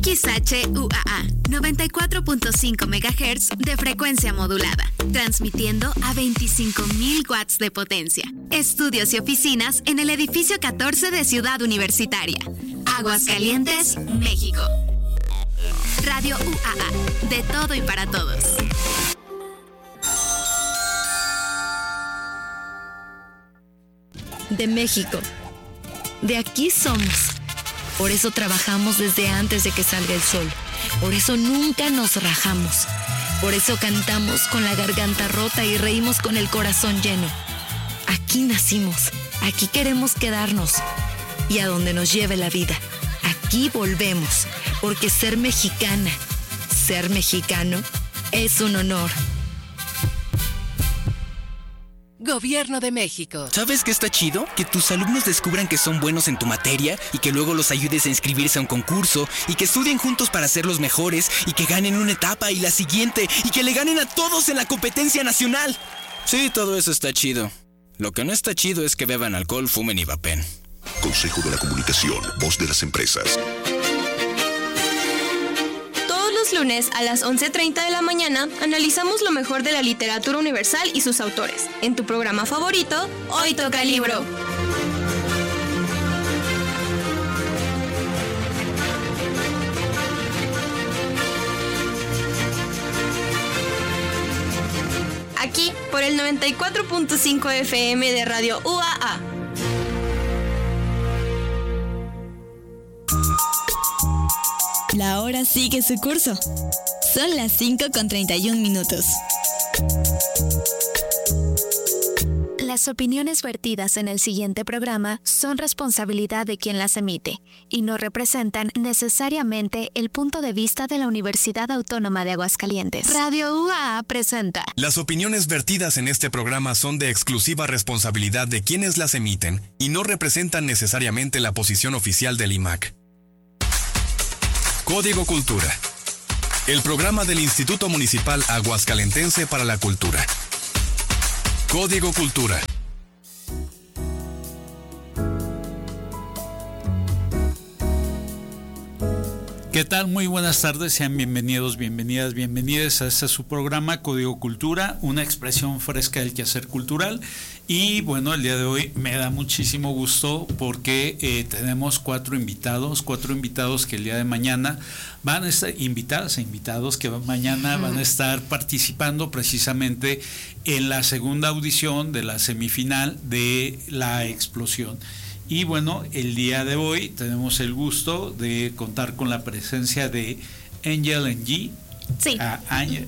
XHUAA 94.5 MHz de frecuencia modulada, transmitiendo a 25,000 watts de potencia. Estudios y oficinas en el edificio 14 de Ciudad Universitaria, Aguascalientes, México. Radio UAA, de todo y para todos. De México. De aquí somos. Por eso trabajamos desde antes de que salga el sol. Por eso nunca nos rajamos. Por eso cantamos con la garganta rota y reímos con el corazón lleno. Aquí nacimos. Aquí queremos quedarnos. Y a donde nos lleve la vida. Aquí volvemos. Porque ser mexicana, ser mexicano, es un honor. Gobierno de México. ¿Sabes qué está chido? Que tus alumnos descubran que son buenos en tu materia y que luego los ayudes a inscribirse a un concurso y que estudien juntos para ser los mejores y que ganen una etapa y la siguiente y que le ganen a todos en la competencia nacional. Sí, todo eso está chido. Lo que no está chido es que beban alcohol, fumen y vapen. Consejo de la Comunicación, voz de las empresas. Los lunes a las 11:30 de la mañana analizamos lo mejor de la literatura universal y sus autores. En tu programa favorito, Hoy Toca Libro. Aquí por el 94.5 FM de Radio UAA. La hora sigue su curso. Son las 5:31. Las opiniones vertidas en el siguiente programa son responsabilidad de quien las emite y no representan necesariamente el punto de vista de la Universidad Autónoma de Aguascalientes. Radio UAA presenta. Las opiniones vertidas en este programa son de exclusiva responsabilidad de quienes las emiten y no representan necesariamente la posición oficial del IMAC. Código Cultura. El programa del Instituto Municipal Aguascalentense para la Cultura. Código Cultura. ¿Qué tal? Muy buenas tardes, sean bienvenidos, bienvenidas a este su programa Código Cultura, una expresión fresca del quehacer cultural. Y bueno, el día de hoy me da muchísimo gusto porque tenemos cuatro invitados que el día de mañana van a estar invitados que mañana van a estar participando precisamente en la segunda audición de la semifinal de La Explosión. Y bueno, el día de hoy tenemos el gusto de contar con la presencia de Angel Ng. Sí. Angel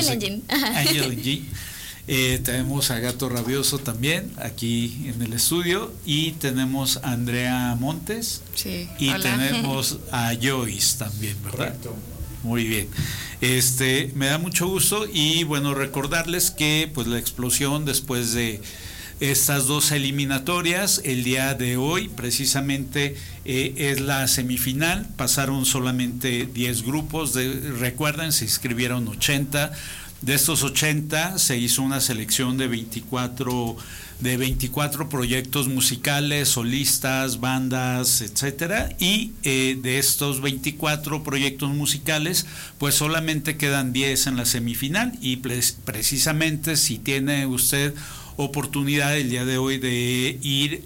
Ng. Tenemos a Gato Rabioso también aquí en el estudio y tenemos a Andrea Montes. Sí. Y hola. Tenemos a Joyce también, ¿verdad? Correcto. Muy bien. Me da mucho gusto y bueno, recordarles que pues La Explosión, después de estas dos eliminatorias, el día de hoy precisamente es la semifinal. Pasaron solamente 10 grupos, recuerden, se inscribieron 80. De estos 80 se hizo una selección de 24 proyectos musicales, solistas, bandas, etcétera, y de estos 24 proyectos musicales pues solamente quedan 10 en la semifinal y precisamente si tiene usted oportunidad el día de hoy de ir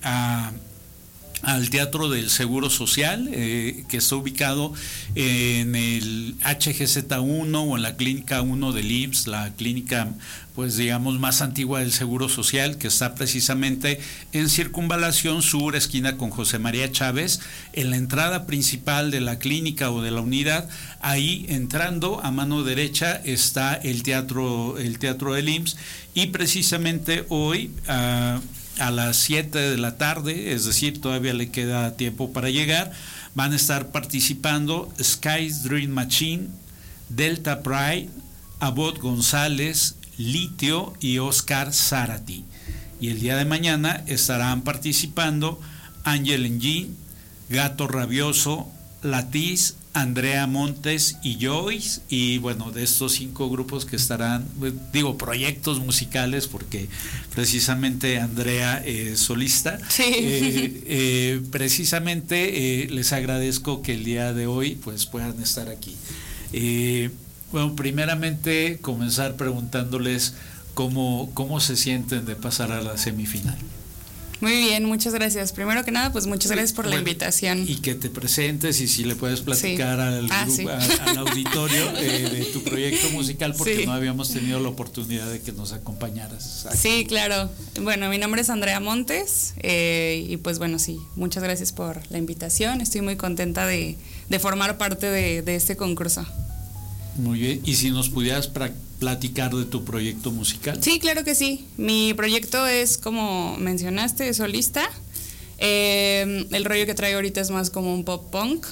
al Teatro del Seguro Social, que está ubicado en el HGZ1 o en la Clínica 1 del IMSS, la clínica pues digamos más antigua del Seguro Social, que está precisamente en Circunvalación Sur, esquina con José María Chávez, en la entrada principal de la clínica o de la unidad. Ahí entrando a mano derecha está el teatro del IMSS y precisamente hoy a las 7 de la tarde, es decir, todavía le queda tiempo para llegar, van a estar participando Sky's Dream Machine, Delta Pride, Abot González, Litio y Oscar Zárate. Y el día de mañana estarán participando Ángel Ng, Gato Rabioso, Latiz, Andrea Montes y Joyce, y bueno, de estos 5 grupos que estarán, digo proyectos musicales, porque precisamente Andrea es solista. Sí. Precisamente les agradezco que el día de hoy pues puedan estar aquí. Bueno, primeramente comenzar preguntándoles cómo se sienten de pasar a la semifinal. Muy bien, muchas gracias. Primero que nada, pues muchas gracias por la invitación. Y que te presentes y si le puedes platicar al auditorio de tu proyecto musical, porque no habíamos tenido la oportunidad de que nos acompañaras aquí. Sí, claro. Bueno, mi nombre es Andrea Montes y pues bueno, sí, muchas gracias por la invitación. Estoy muy contenta de formar parte de este concurso. Muy bien, y si nos pudieras platicar de tu proyecto musical. Sí, claro que sí. Mi proyecto es, como mencionaste, solista. El rollo que traigo ahorita es más como un pop punk.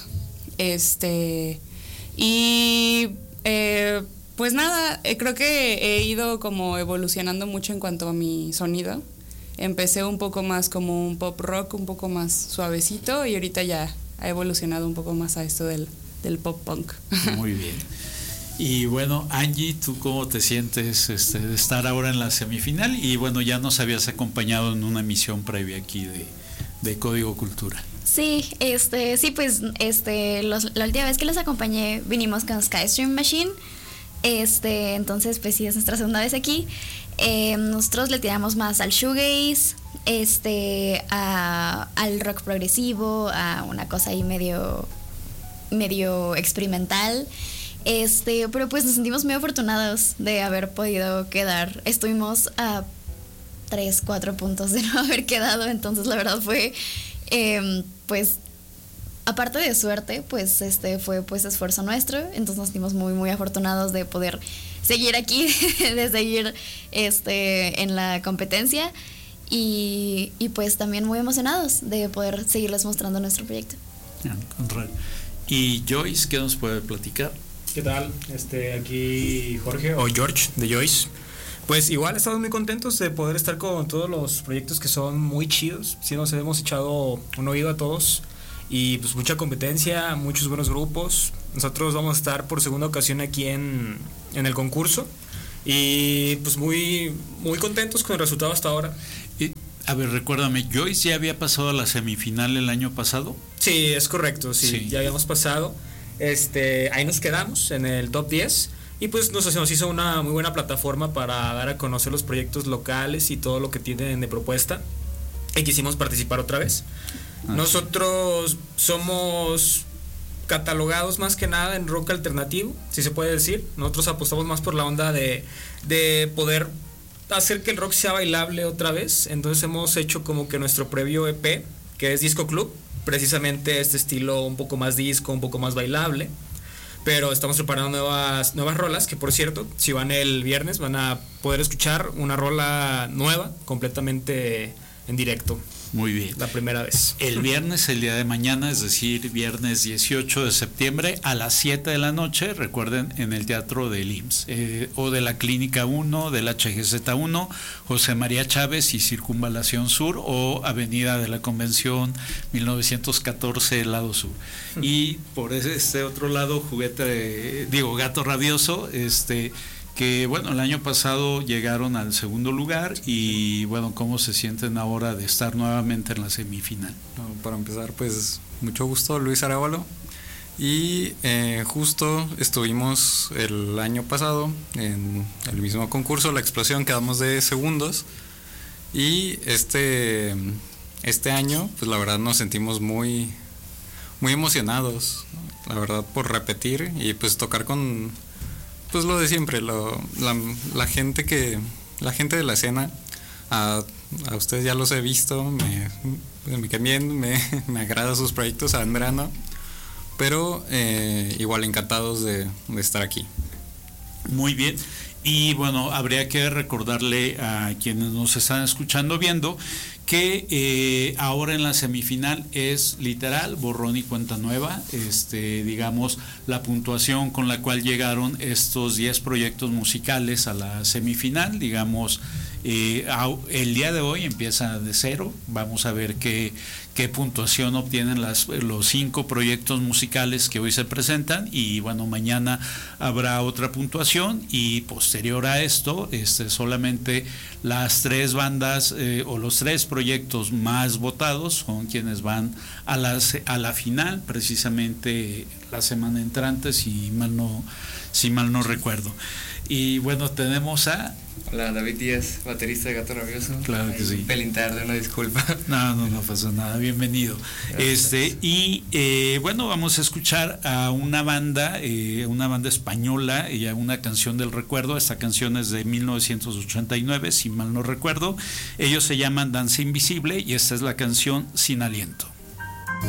Pues nada, creo que he ido como evolucionando mucho en cuanto a mi sonido. Empecé un poco más como un pop rock, un poco más suavecito, y ahorita ya ha evolucionado un poco más a esto del pop punk. Muy bien. Y bueno, Angie, ¿tú cómo te sientes de estar ahora en la semifinal? Y bueno, ya nos habías acompañado en una emisión previa aquí de Código Cultura. Sí, pues la última vez que los acompañé vinimos con Skystream Machine. Entonces pues sí, es nuestra segunda vez aquí. Nosotros le tiramos más al shoegaze, al rock progresivo, a una cosa ahí medio experimental. Pero pues nos sentimos muy afortunados de haber podido quedar. Estuvimos a 3-4 puntos de no haber quedado, entonces la verdad fue pues aparte de suerte, pues fue pues esfuerzo nuestro, entonces nos sentimos muy muy afortunados de poder seguir aquí, de seguir en la competencia y pues también muy emocionados de poder seguirles mostrando nuestro proyecto. Y Joyce, ¿qué nos puede platicar? ¿Qué tal? Aquí Jorge o George de Joyce. Pues igual estamos muy contentos de poder estar con todos los proyectos que son muy chidos. Sí, nos hemos echado un oído a todos y pues mucha competencia, muchos buenos grupos. Nosotros vamos a estar por segunda ocasión aquí en el concurso y pues muy, muy contentos con el resultado hasta ahora. A ver, recuérdame, ¿Joyce ya había pasado a la semifinal el año pasado? Sí, es correcto, sí. Ya habíamos pasado. Ahí nos quedamos en el top 10 y pues nos hizo una muy buena plataforma para dar a conocer los proyectos locales y todo lo que tienen de propuesta y quisimos participar otra vez. Nosotros somos catalogados más que nada en rock alternativo, si se puede decir. Nosotros apostamos más por la onda de poder hacer que el rock sea bailable otra vez. Entonces hemos hecho como que nuestro previo EP, que es Disco Club, precisamente este estilo un poco más disco, un poco más bailable, pero estamos preparando nuevas rolas, que por cierto, si van el viernes van a poder escuchar una rola nueva, completamente en directo. Muy bien. La primera vez. El viernes, el día de mañana, es decir, viernes 18 de septiembre a las 7 de la noche, recuerden, en el Teatro del IMSS, o de la Clínica 1, del HGZ1, José María Chávez y Circunvalación Sur, o Avenida de la Convención 1914, lado sur. Y por este otro lado, Gato Rabioso, que bueno, el año pasado llegaron al segundo lugar y bueno, ¿cómo se sienten ahora de estar nuevamente en la semifinal? Para empezar, pues mucho gusto, Luis Arábalo, y justo estuvimos el año pasado en el mismo concurso, La Explosión, quedamos de segundos y este año pues la verdad nos sentimos muy, muy emocionados, la verdad, por repetir y pues tocar con pues lo de siempre, la gente de la escena. A ustedes ya los he visto, me agrada sus proyectos, a Andrea no, pero igual encantados de estar aquí. Muy bien. Y bueno, habría que recordarle a quienes nos están escuchando, viendo, que ahora en la semifinal es literal borrón y cuenta nueva, digamos, la puntuación con la cual llegaron estos 10 proyectos musicales a la semifinal, digamos, el día de hoy empieza de cero, vamos a ver qué qué puntuación obtienen los 5 proyectos musicales que hoy se presentan, y bueno, mañana habrá otra puntuación, y posterior a esto solamente las 3 bandas o los 3 proyectos más votados son quienes van a la final, precisamente la semana entrante, si mal no recuerdo. Y bueno, tenemos a... Hola, David Díaz, baterista de Gato Rabioso. Claro que sí. Un pelín tarde, una disculpa. No pasa nada, bienvenido. Bueno, vamos a escuchar a una banda española, y a una canción del recuerdo. Esta canción es de 1989, si mal no recuerdo. Ellos se llaman Danza Invisible, y esta es la canción Sin Aliento.